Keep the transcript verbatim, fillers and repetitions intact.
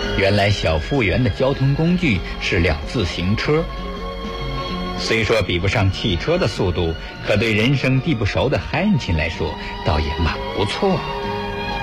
原来小服务员的交通工具是辆自行车。虽说比不上汽车的速度，可对人生地不熟的汉琴来说，倒也蛮不错。